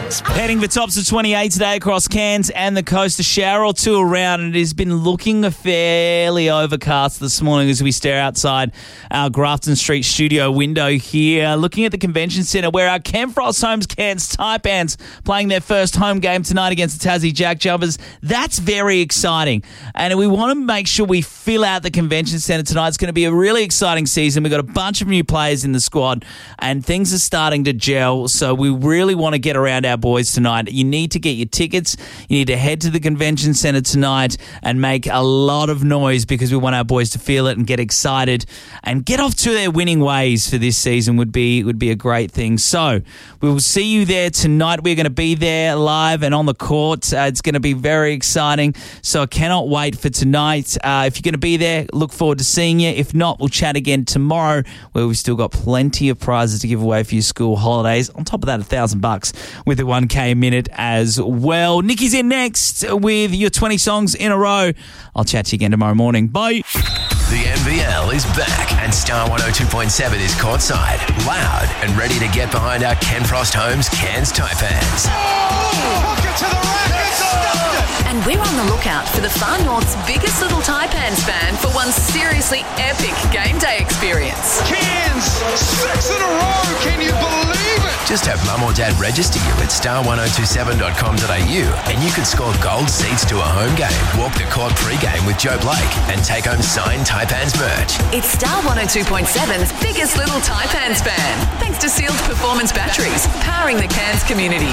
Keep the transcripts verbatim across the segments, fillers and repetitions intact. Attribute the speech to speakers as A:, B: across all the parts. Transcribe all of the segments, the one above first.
A: Heading for tops of twenty-eight today across Cairns and the coast. A shower or two around, and it has been looking fairly overcast this morning as we stare outside our Grafton Street studio window here, looking at the convention centre where our Kenfrost Homes Cairns Taipans playing their first home game tonight against the Tassie Jack Jumpers. That's very exciting, and we want to make sure we fill out the convention centre tonight. It's going to be a really exciting season. We've got a bunch of new players in the squad, and things are starting to gel, so we really want to get around our boys tonight. You need to get your tickets. You need to head to the convention centre tonight and make a lot of noise because we want our boys to feel it and get excited and get off to their winning ways for this season would be would be a great thing. So we will see you there tonight. We're going to be there live and on the court. Uh, it's going to be very exciting. So I cannot wait for tonight. Uh, if you're going to be there, look forward to seeing you. If not, we'll chat again tomorrow where we've still got plenty of prizes to give away for your school holidays. On top of that, a thousand bucks with the one K a minute as well. Nikki's in next with your twenty songs in a row. I'll chat to you again tomorrow morning. Bye.
B: The N B L is back and Star one oh two point seven is courtside, loud and ready to get behind our Kenfrost Homes Cairns Taipans.
C: Oh, pocket to the rack and stuffed it.
D: And we're on the lookout for the Far North's biggest little Taipans fan for one seriously epic game day experience.
C: Cairns, six in a row, can you believe it?
B: Just have mum or dad register you at star one oh two seven dot com dot a u and you can score gold seats to a home game, walk the court pre-game with Joe Blake and take home signed Taipans merch.
D: It's Star one oh two point seven's biggest little Taipans fan, thanks to Sealed Performance Batteries, powering the Cairns community.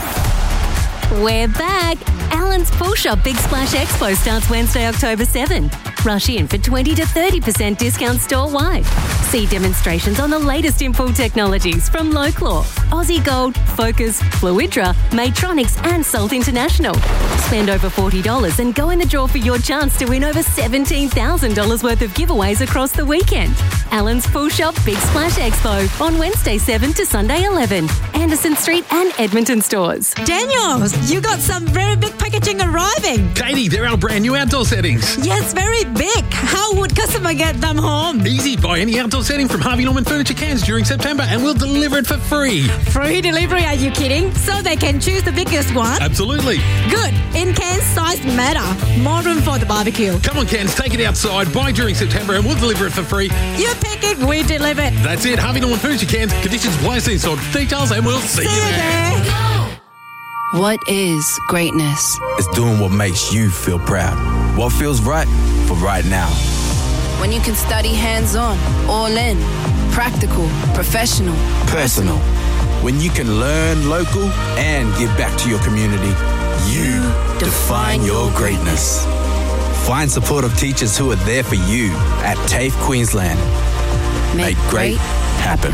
E: We're back. Allen's Pool Shop Big Splash Expo starts Wednesday, October seventh. Rush in for twenty to thirty percent discount store-wide. See demonstrations on the latest in pool technologies from Loclaw, Aussie Gold, Focus, Fluidra, Matronics and Salt International. Spend over forty dollars and go in the draw for your chance to win over seventeen thousand dollars worth of giveaways across the weekend. Allen's Pool Shop Big Splash Expo on Wednesday seven to Sunday eleven. Anderson Street and Edmonton stores.
F: Daniel, you got some very big packaging arriving.
G: Katie, they're our brand new outdoor settings.
F: Yes, very big. How would customer get them home?
G: Easy. Buy any outdoor setting from Harvey Norman Furniture Cairns during September and we'll deliver it for free.
F: Free delivery, are you kidding? So they can choose the biggest one?
G: Absolutely.
F: Good. In Cairns, size matter. More room for the barbecue.
G: Come on, Cairns, take it outside. Buy during September and we'll deliver it for free.
F: You pick it, we deliver it.
G: That's it. Harvey Norman Furniture Cairns. Conditions apply. See store details and we'll see,
F: See
G: you there.
F: there.
D: What is greatness?
H: It's doing what makes you feel proud. What feels right for right now.
D: When you can study hands-on, all in, practical, professional.
H: Personal. When you can learn local and give back to your community. You define your greatness. Find supportive teachers who are there for you at TAFE Queensland. Make, Make great, great happen.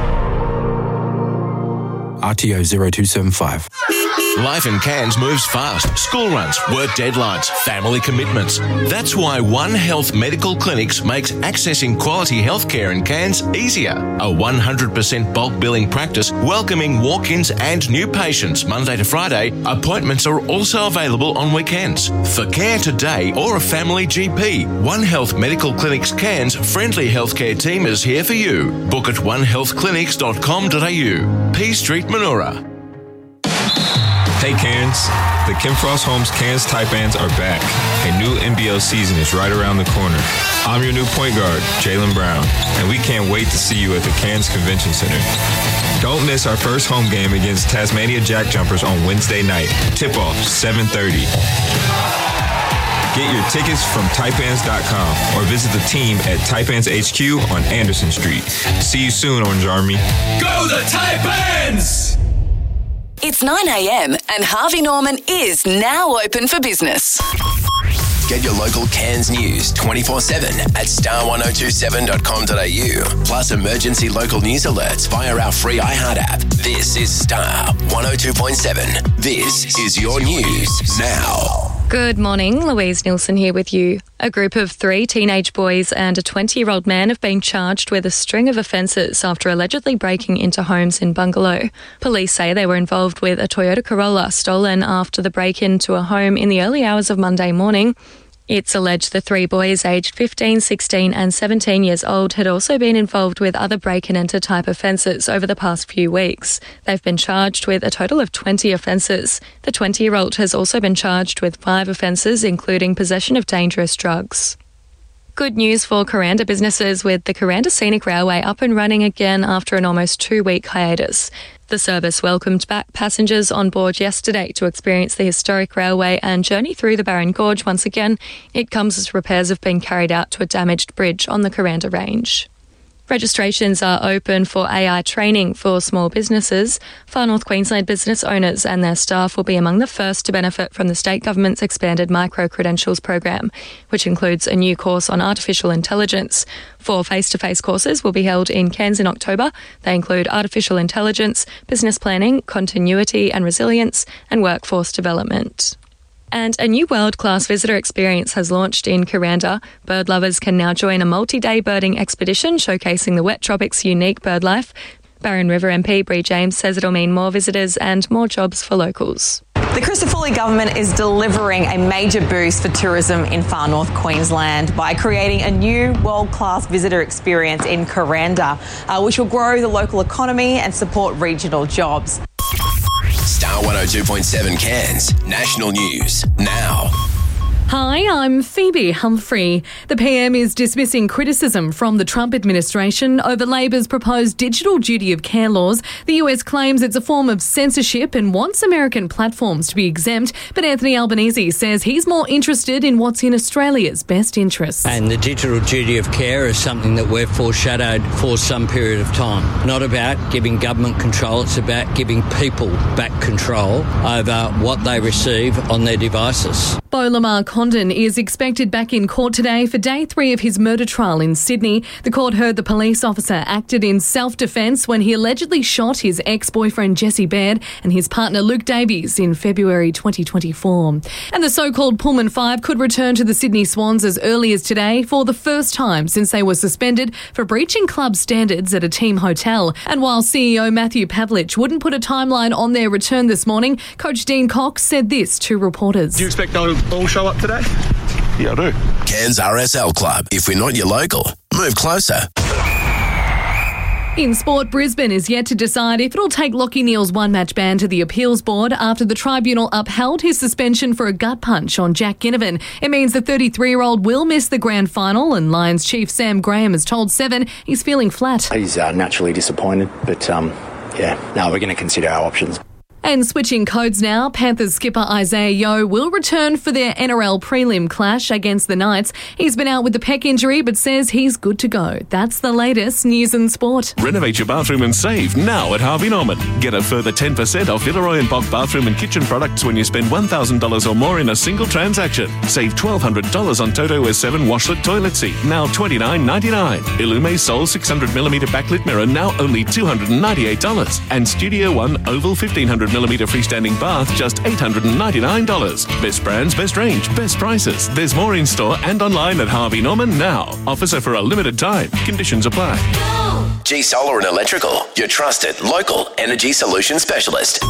H: R T O zero two seven five.
I: Life in Cairns moves fast. School runs, work deadlines, family commitments. That's why One Health Medical Clinics makes accessing quality healthcare in Cairns easier. A one hundred percent bulk billing practice welcoming walk-ins and new patients Monday to Friday. Appointments are also available on weekends. For care today or a family G P, One Health Medical Clinics Cairns friendly healthcare team is here for you. Book at one health clinics dot com dot a u. P Street, Manoora.
J: Hey Cairns, the Kenfrost Homes Cairns Taipans are back. A new N B L season is right around the corner. I'm your new point guard, Jaylen Brown, and we can't wait to see you at the Cairns Convention Center. Don't miss our first home game against Tasmania Jack Jumpers on Wednesday night. Tip-off, seven thirty. Get your tickets from taipans dot com or visit the team at Taipans H Q on Anderson Street. See you soon, Orange Army.
I: Go the Taipans!
D: It's nine a.m. and Harvey Norman is now open for business.
B: Get your local Cairns news twenty-four seven at star one oh two seven dot com dot a u. Plus emergency local news alerts via our free iHeart app. This is Star one oh two point seven. This is your news now.
K: Good morning, Louise Nielsen here with you. A group of three teenage boys and a twenty-year-old man have been charged with a string of offences after allegedly breaking into homes in Bungalow. Police say they were involved with a Toyota Corolla stolen after the break-in to a home in the early hours of Monday morning. It's alleged the three boys aged fifteen, sixteen and seventeen years old had also been involved with other break-and-enter type offences over the past few weeks. They've been charged with a total of twenty offences. The twenty-year-old has also been charged with five offences, including possession of dangerous drugs. Good news for Kuranda businesses, with the Kuranda Scenic Railway up and running again after an almost two-week hiatus. The service welcomed back passengers on board yesterday to experience the historic railway and journey through the Barron Gorge once again. It comes as repairs have been carried out to a damaged bridge on the Kuranda Range. Registrations are open for A I training for small businesses. Far North Queensland business owners and their staff will be among the first to benefit from the state government's expanded micro-credentials program, which includes a new course on artificial intelligence. Four face-to-face courses will be held in Cairns in October. They include artificial intelligence, business planning, continuity and resilience, and workforce development. And a new world-class visitor experience has launched in Kuranda. Bird lovers can now join a multi-day birding expedition showcasing the wet tropics' unique bird life. Barron River M P Bree James says it'll mean more visitors and more jobs for locals.
L: The Christopher Foley government is delivering a major boost for tourism in Far North Queensland by creating a new world-class visitor experience in Kuranda, uh, which will grow the local economy and support regional jobs.
B: Star one oh two point seven Cairns National News now.
M: Hi, I'm Phoebe Humphrey. The P M is dismissing criticism from the Trump administration over Labor's proposed digital duty of care laws. The U S claims it's a form of censorship and wants American platforms to be exempt, but Anthony Albanese says he's more interested in what's in Australia's best interests.
N: And the digital duty of care is something that we've foreshadowed for some period of time. Not about giving government control, it's about giving people back control over what they receive on their devices.
M: Beau Lamar Condon is expected back in court today for day three of his murder trial in Sydney. The court heard the police officer acted in self-defence when he allegedly shot his ex-boyfriend Jesse Baird and his partner Luke Davies in February twenty twenty-four. And the so-called Pullman Five could return to the Sydney Swans as early as today for the first time since they were suspended for breaching club standards at a team hotel. And while C E O Matthew Pavlich wouldn't put a timeline on their return this morning, Coach Dean Cox said this to reporters.
O: Do you expect they'll all show up today?
B: Yeah, I do. Cairns R S L Club. If we're not your local, move closer.
M: In sport, Brisbane is yet to decide if it'll take Lachie Neale's one-match ban to the appeals board after the tribunal upheld his suspension for a gut punch on Jack Ginnivan. It means the thirty-three-year-old will miss the grand final, and Lions chief Sam Graham has told Seven he's feeling flat.
P: He's uh, naturally disappointed, but um, yeah, no, we're going to consider our options.
M: And switching codes now, Panthers skipper Isaiah Yeo will return for their N R L prelim clash against the Knights. He's been out with the pec injury but says he's good to go. That's the latest news and sport.
Q: Renovate your bathroom and save now at Harvey Norman. Get a further ten percent off Villeroy and Bock bathroom and kitchen products when you spend one thousand dollars or more in a single transaction. Save twelve hundred dollars on Toto S seven washlet toilet seat, now twenty-nine ninety-nine. Illume Sol six hundred millimeter backlit mirror, now only two hundred ninety-eight dollars. And Studio One Oval fifteen hundred millimeter freestanding bath, just eight hundred ninety-nine dollars. Best brands, best range, best prices. There's more in store and online at Harvey Norman now. Offers are for a limited time. Conditions apply.
B: G Solar and Electrical, your trusted local energy solution specialist.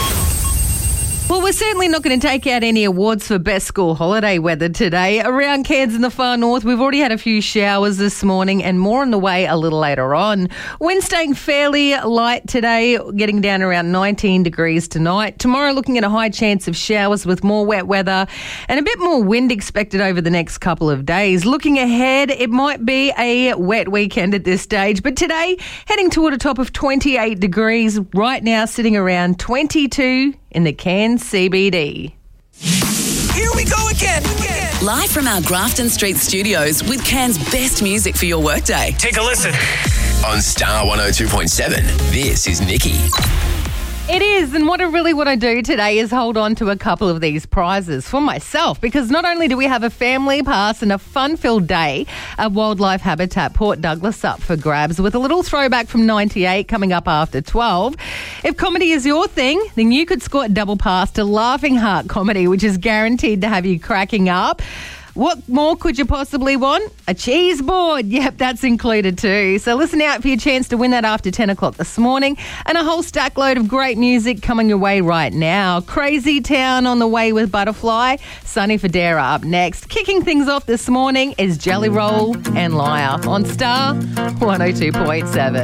R: Well, we're certainly not going to take out any awards for best school holiday weather today. Around Cairns in the far north, we've already had a few showers this morning and more on the way a little later on. Wind staying fairly light today, getting down around nineteen degrees tonight. Tomorrow, looking at a high chance of showers with more wet weather and a bit more wind expected over the next couple of days. Looking ahead, it might be a wet weekend at this stage, but today, heading toward a top of twenty-eight degrees. Right now, sitting around twenty-two in the Cairns C B D.
D: Here we go again. again. Live from our Grafton Street studios with Cairns' best music for your workday.
B: Take a listen. On Star one oh two point seven, this is Nikki.
R: It is, and what I really want to do today is hold on to a couple of these prizes for myself, because not only do we have a family pass and a fun-filled day at Wildlife Habitat Port Douglas up for grabs, with a little throwback from ninety-eight coming up after twelve. If comedy is your thing, then you could score a double pass to Laughing Heart Comedy, which is guaranteed to have you cracking up. What more could you possibly want? A cheese board. Yep, that's included too. So listen out for your chance to win that after ten o'clock this morning. And a whole stack load of great music coming your way right now. Crazy Town on the way with Butterfly. Sunny Federa up next. Kicking things off this morning is Jelly Roll and Liar on Star one oh two point seven.